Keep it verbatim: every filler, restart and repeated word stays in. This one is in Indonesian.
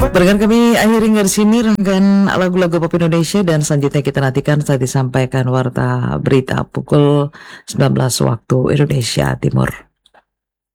Barengan kami akhiri dari sini rangkaian lagu-lagu pop Indonesia dan selanjutnya kita nantikan saat disampaikan warta berita pukul sembilan belas waktu Indonesia Timur.